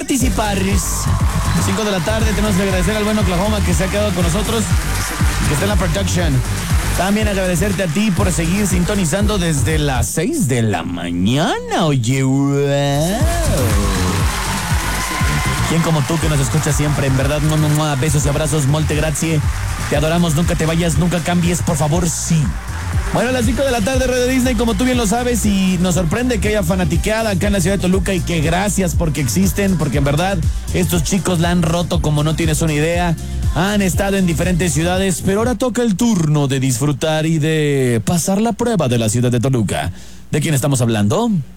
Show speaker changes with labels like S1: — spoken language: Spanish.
S1: participar. 5 de la tarde, tenemos que agradecer al buen Oklahoma que se ha quedado con nosotros, que está en la production. También agradecerte a ti por seguir sintonizando desde las 6 de la mañana. Oye, wow. ¿Quién como tú que nos escucha siempre? En verdad, no, besos y abrazos, molte grazie. Te adoramos, nunca te vayas, nunca cambies, por favor, sí. Bueno, a las 5 de la tarde, Radio Disney, como tú bien lo sabes, y nos sorprende que haya fanatiqueada acá en la ciudad de Toluca y que gracias porque existen, porque en verdad estos chicos la han roto como no tienes una idea. Han estado en diferentes ciudades, pero ahora toca el turno de disfrutar y de pasar la prueba de la ciudad de Toluca. ¿De quién estamos hablando?